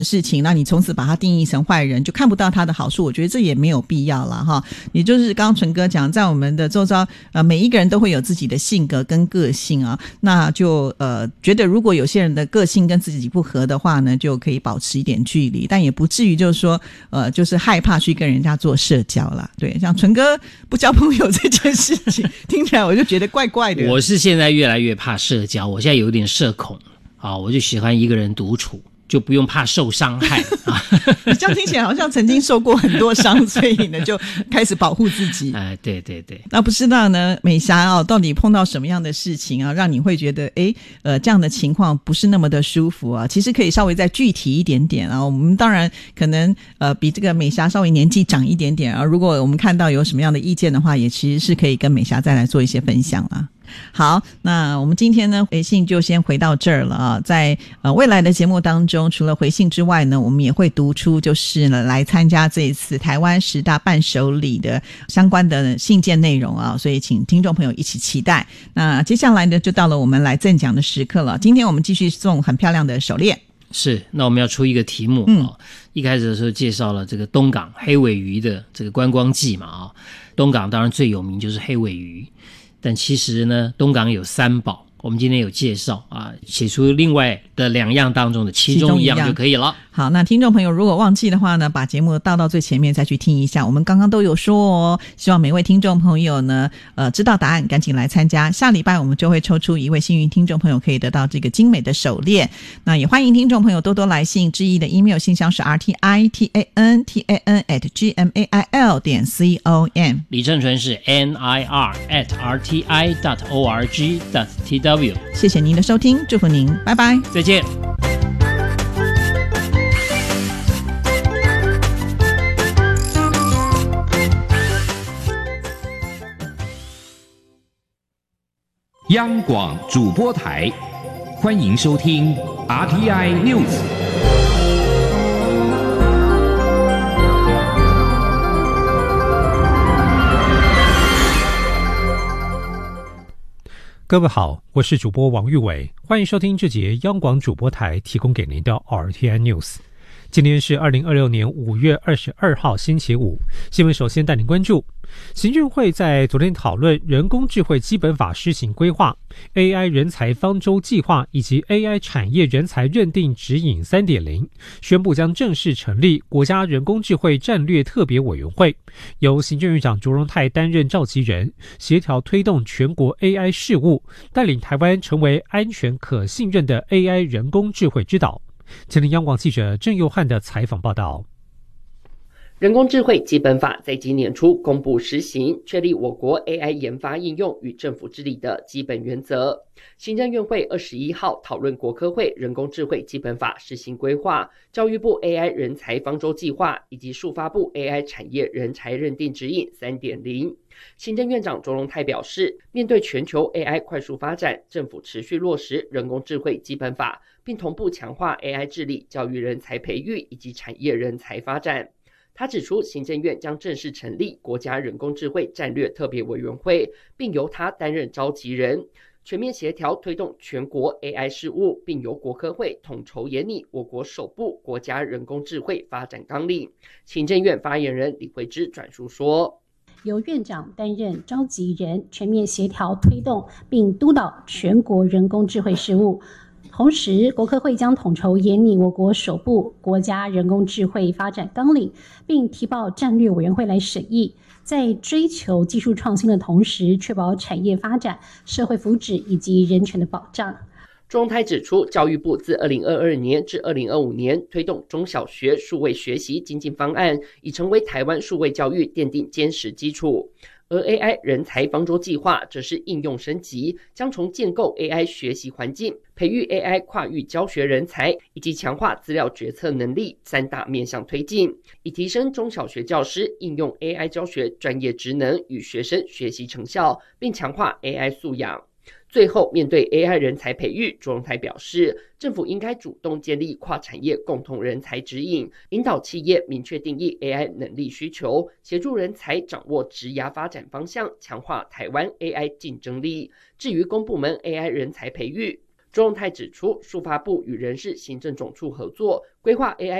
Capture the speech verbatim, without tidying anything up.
事情，那你从此把它定义成坏人，就看不到他的好处，我觉得这也没有必要啦哈。也就是刚刚纯哥讲，在我们的周遭呃每一个人都会有自己的性格跟个性啊，那就呃觉得如果有些人的个性跟自己不合的话呢，就可以保持一点距离，但也不至于就是说呃就是害怕去跟人家做社交啦。对，像纯哥不交朋友这件事情听起来我就觉得怪怪的。 我是现在越来越怕社交，我现在有点社恐啊，我就喜欢一个人独处，就不用怕受伤害啊。 你这样听起来好像曾经受过很多伤，所以呢就开始保护自己。 哎、呃，对对对。 那不知道呢，美霞哦，到底碰到什么样的事情啊，让你会觉得诶呃这样的情况不是那么的舒服啊？其实可以稍微再具体一点点啊。我们当然可能呃比这个美霞稍微年纪长一点点啊，如果我们看到有什么样的意见的话，也其实是可以跟美霞再来做一些分享啦。好，那我们今天呢回信就先回到这儿了啊。在呃未来的节目当中，除了回信之外呢，我们也会读出就是呢来参加这一次台湾十大伴手礼的相关的信件内容啊，所以请听众朋友一起期待。那接下来呢就到了我们来赠奖的时刻了。今天我们继续送很漂亮的手链。 是，那我们要出一个题目、嗯哦、一开始的时候介绍了这个东港黑尾鱼的这个观光季嘛啊、哦，东港当然最有名就是黑尾鱼。但其实呢，东港有三宝，我们今天有介绍啊，写出另外的两样当中的其中一样就可以了。 好，那听众朋友如果忘记的话呢，把节目倒到最前面再去听一下，我们刚刚都有说哦。希望每位听众朋友呢呃，知道答案赶紧来参加，下礼拜我们就会抽出一位幸运听众朋友可以得到这个精美的手链。那也欢迎听众朋友多多来信，志毅的 email 信箱是 r t i t a n t a n at g m a i l 点 c o m， 李正纯是 n i r at r t i dot o r g dot t w。 谢谢您的收听，祝福您，拜拜， 再见。 央广主播台，欢迎收听 R T I News。 各位好，我是主播王玉伟，欢迎收听这节央广主播台提供给您的 R T I News。今天是二零二六年五月二十二号星期五，新闻首先带您关注，行政会在昨天讨论人工智慧基本法施行规划、A I 人才方舟计划以及 A I 产业人才认定指引 三点零， 宣布将正式成立国家人工智慧战略特别委员会，由行政院长卓荣泰担任召集人，协调推动全国 A I 事务，带领台湾成为安全可信任的 A I 人工智慧之岛。前天央广记者郑佑汉的采访报道。 人工智慧基本法在今年初公布实行，确立我国 A I 研发应用与政府治理的基本原则。行政院会二十一号讨论国科会人工智慧基本法施行规划、教育部 A I 人才方舟计划以及数发部 A I 产业人才认定指引 三点零。行政院长卓荣泰表示，面对全球 A I 快速发展，政府持续落实人工智慧基本法，并同步强化 A I 治理、教育人才培育以及产业人才发展。他指出，行政院将正式成立国家人工智慧战略特别委员会，并由他担任召集人，全面协调推动全国 A I 事务，并由国科会统筹研拟我国首部国家人工智慧发展纲领。行政院发言人李惠芝转述说， 由院长担任召集人，全面协调推动并督导全国人工智慧事务。同时，国科会将统筹研拟我国首部国家人工智慧发展纲领，并提报战略委员会来审议，在追求技术创新的同时，确保产业发展、社会福祉以及人权的保障。 钟泰指出，教育部自二零二二年至二零二五年推动中小学数位学习精进方案，已成为台湾数位教育奠定坚实基础。而 A I 人才方舟计划则是应用升级，将从建构 A I 学习环境、培育 A I 跨域教学人才以及强化资料决策能力三大面向推进，以提升中小学教师应用 A I 教学专业职能与学生学习成效，并强化 A I 素养。最后，面对 A I 人才培育，卓荣泰表示，政府应该主动建立跨产业共同人才指引，引导企业明确定义 A I 能力需求，协助人才掌握职涯发展方向，强化台湾 A I 竞争力。至于公部门 A I 人才培育， 周永泰指出，数发部与人事行政总处合作，规划 A I